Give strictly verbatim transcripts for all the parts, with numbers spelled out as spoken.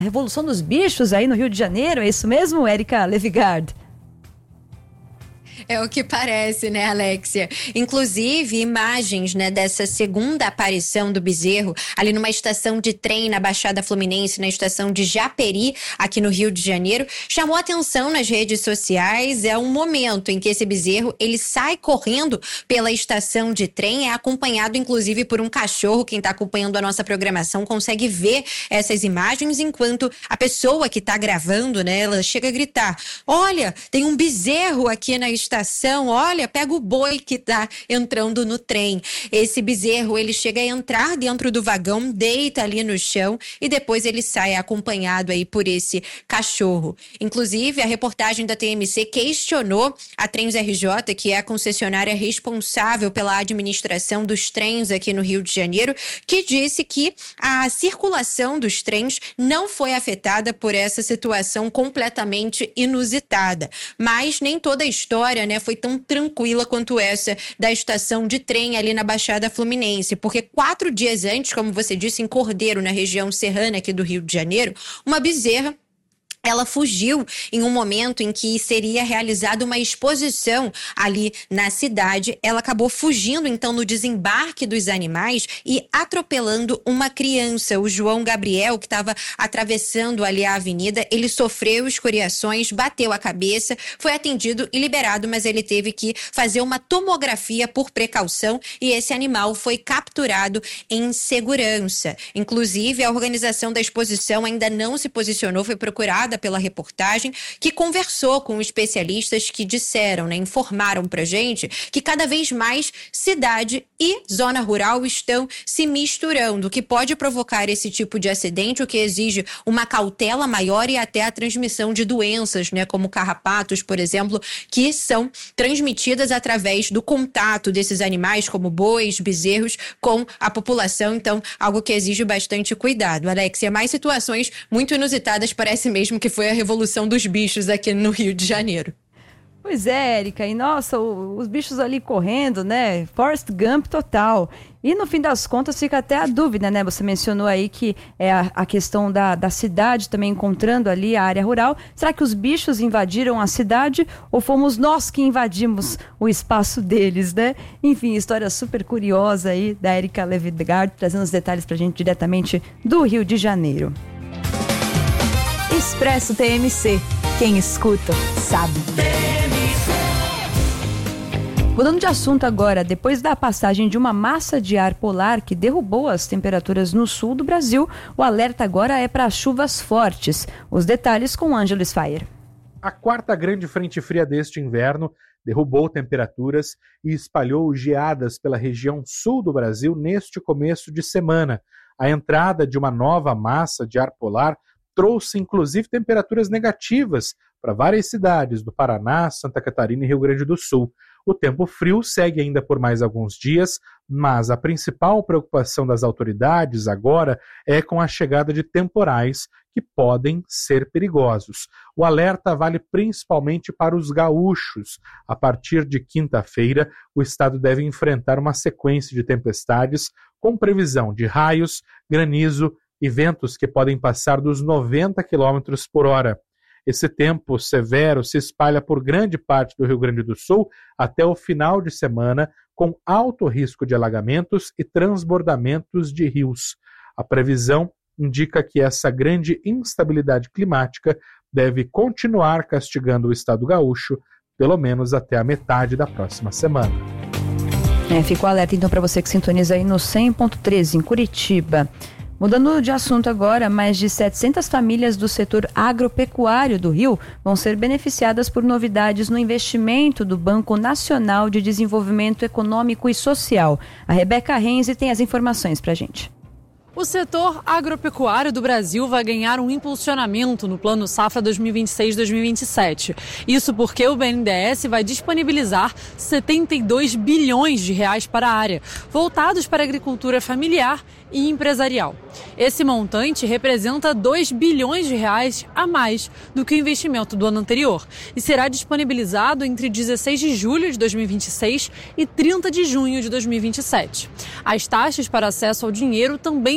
Revolução dos Bichos aí no Rio de Janeiro, é isso mesmo, Érica Levigard? É o que parece, né, Alexia? Inclusive, imagens, né, dessa segunda aparição do bezerro ali numa estação de trem na Baixada Fluminense, na estação de Japeri, aqui no Rio de Janeiro, chamou atenção nas redes sociais. É um momento em que esse bezerro, ele sai correndo pela estação de trem, é acompanhado, inclusive, por um cachorro. Quem está acompanhando a nossa programação consegue ver essas imagens, enquanto a pessoa que está gravando, né, ela chega a gritar: olha, tem um bezerro aqui na estação. Olha, pega o boi que tá entrando no trem. Esse bezerro, ele chega a entrar dentro do vagão, deita ali no chão e depois ele sai acompanhado aí por esse cachorro. Inclusive, a reportagem da T M C questionou a Trens R J, que é a concessionária responsável pela administração dos trens aqui no Rio de Janeiro, que disse que a circulação dos trens não foi afetada por essa situação completamente inusitada. Mas nem toda a história, né, foi tão tranquila quanto essa da estação de trem ali na Baixada Fluminense, porque quatro dias antes, como você disse, em Cordeiro, na região serrana aqui do Rio de Janeiro, uma bezerra, ela fugiu em um momento em que seria realizada uma exposição ali na cidade. Ela acabou fugindo, então, no desembarque dos animais e atropelando uma criança. O João Gabriel, que estava atravessando ali a avenida, ele sofreu escoriações, bateu a cabeça, foi atendido e liberado, mas ele teve que fazer uma tomografia por precaução e esse animal foi capturado em segurança. Inclusive, a organização da exposição ainda não se posicionou, foi procurada pela reportagem, que conversou com especialistas que disseram, né, informaram pra gente que cada vez mais cidade e zona rural estão se misturando, o que pode provocar esse tipo de acidente, o que exige uma cautela maior e até a transmissão de doenças, né, como carrapatos, por exemplo, que são transmitidas através do contato desses animais, como bois, bezerros, com a população. Então, algo que exige bastante cuidado. Alexia, mais situações muito inusitadas, parece mesmo que foi a revolução dos bichos aqui no Rio de Janeiro. Pois é, Érica, e nossa, o, os bichos ali correndo, né? Forrest Gump total. E no fim das contas fica até a dúvida, né? Você mencionou aí que é a, a questão da, da cidade também encontrando ali a área rural. Será que os bichos invadiram a cidade ou fomos nós que invadimos o espaço deles, né? Enfim, história super curiosa aí da Érica Levigard, trazendo os detalhes pra gente diretamente do Rio de Janeiro. Expresso T M C. Quem escuta, sabe. Mudando de assunto agora, depois da passagem de uma massa de ar polar que derrubou as temperaturas no sul do Brasil, o alerta agora é para chuvas fortes. Os detalhes com Ângelo Sfayer. A quarta grande frente fria deste inverno derrubou temperaturas e espalhou geadas pela região sul do Brasil neste começo de semana. A entrada de uma nova massa de ar polar trouxe inclusive temperaturas negativas para várias cidades do Paraná, Santa Catarina e Rio Grande do Sul. O tempo frio segue ainda por mais alguns dias, mas a principal preocupação das autoridades agora é com a chegada de temporais que podem ser perigosos. O alerta vale principalmente para os gaúchos. A partir de quinta-feira, o estado deve enfrentar uma sequência de tempestades com previsão de raios, granizo e ventos que podem passar dos noventa quilômetros por hora. Esse tempo severo se espalha por grande parte do Rio Grande do Sul até o final de semana, com alto risco de alagamentos e transbordamentos de rios. A previsão indica que essa grande instabilidade climática deve continuar castigando o estado gaúcho, pelo menos até a metade da próxima semana. É, fica o alerta então para você que sintoniza aí no cem ponto treze em Curitiba. Mudando de assunto agora, mais de setecentas famílias do setor agropecuário do Rio vão ser beneficiadas por novidades no investimento do Banco Nacional de Desenvolvimento Econômico e Social. A Rebeca Renzi tem as informações para a gente. O setor agropecuário do Brasil vai ganhar um impulsionamento no Plano Safra dois mil e vinte e seis dois mil e vinte e sete. Isso porque o B N D E S vai disponibilizar setenta e dois bilhões de reais para a área, voltados para a agricultura familiar e empresarial. Esse montante representa dois bilhões de reais a mais do que o investimento do ano anterior e será disponibilizado entre dezesseis de julho de dois mil e vinte e seis e trinta de junho de dois mil e vinte e sete. As taxas para acesso ao dinheiro também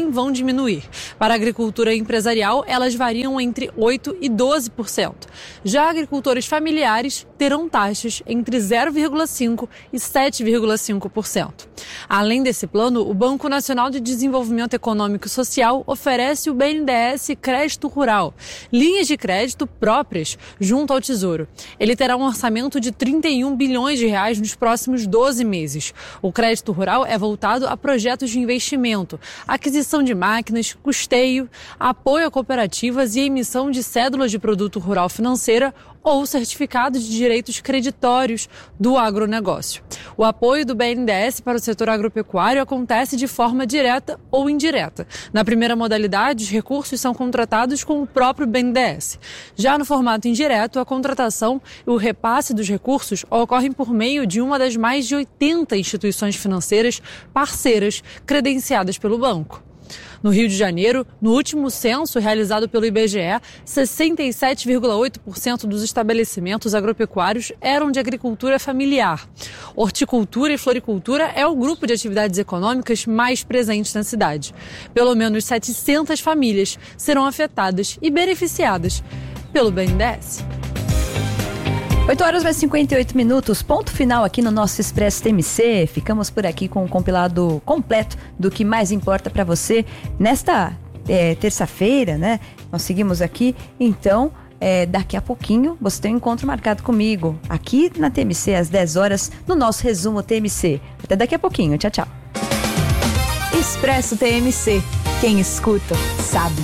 também vão diminuir. Para a agricultura empresarial, elas variam entre oito por cento e doze por cento. Já agricultores familiares terão taxas entre zero vírgula cinco por cento e sete vírgula cinco por cento. Além desse plano, o Banco Nacional de Desenvolvimento Econômico e Social oferece o B N D E S Crédito Rural, linhas de crédito próprias junto ao Tesouro. Ele terá um orçamento de trinta e um bilhões de reais nos próximos doze meses. O crédito rural é voltado a projetos de investimento, aquisição de máquinas, custeio, apoio a cooperativas e emissão de cédulas de produto rural financeira ou certificados de direitos creditórios do agronegócio. O apoio do B N D E S para o setor agropecuário acontece de forma direta ou indireta. Na primeira modalidade, os recursos são contratados com o próprio B N D E S. Já no formato indireto, a contratação e o repasse dos recursos ocorrem por meio de uma das mais de oitenta instituições financeiras parceiras credenciadas pelo banco. No Rio de Janeiro, no último censo realizado pelo I B G E, sessenta e sete vírgula oito por cento dos estabelecimentos agropecuários eram de agricultura familiar. Horticultura e floricultura é o grupo de atividades econômicas mais presente na cidade. Pelo menos setecentas famílias serão afetadas e beneficiadas pelo B N D E S. oito horas mais cinquenta e oito minutos, ponto final aqui no nosso Expresso T M C. Ficamos por aqui com um compilado completo do que mais importa para você nesta é, terça-feira, né? Nós seguimos aqui, então é, daqui a pouquinho você tem um encontro marcado comigo aqui na T M C às dez horas no nosso resumo T M C. Até daqui a pouquinho, tchau, tchau. Expresso T M C, quem escuta sabe.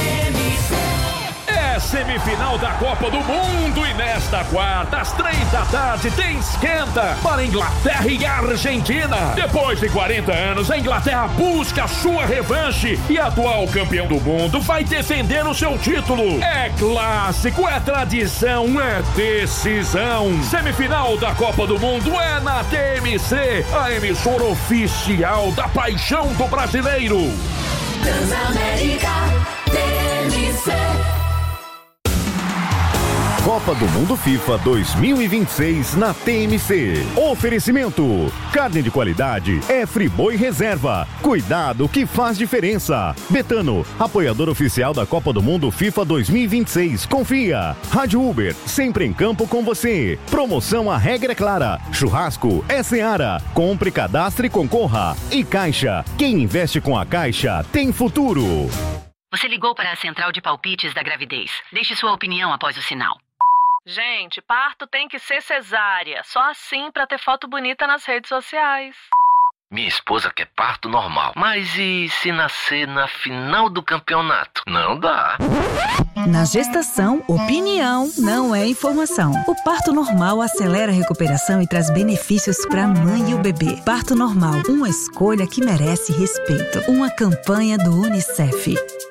Semifinal da Copa do Mundo e nesta quarta, às três da tarde, tem esquenta para Inglaterra e Argentina. Depois de quarenta anos, a Inglaterra busca a sua revanche e atual campeão do mundo vai defender o seu título. É clássico, é tradição, é decisão. Semifinal da Copa do Mundo é na T M C, a emissora oficial da paixão do brasileiro. Transamérica T M C. Copa do Mundo FIFA dois mil e vinte e seis na T M C. Oferecimento: carne de qualidade é Friboi Reserva. Cuidado que faz diferença. Betano, apoiador oficial da Copa do Mundo FIFA dois mil e vinte e seis. Confia. Rádio Uber, sempre em campo com você. Promoção A Regra é Clara. Churrasco é Seara. Compre, cadastre e concorra. E Caixa, quem investe com a Caixa tem futuro. Você ligou para a central de palpites da gravidez. Deixe sua opinião após o sinal. Gente, parto tem que ser cesárea. Só assim pra ter foto bonita nas redes sociais. Minha esposa quer parto normal. Mas e se nascer na final do campeonato? Não dá. Na gestação, opinião não é informação. O parto normal acelera a recuperação e traz benefícios para a mãe e o bebê. Parto normal, uma escolha que merece respeito. Uma campanha do Unicef.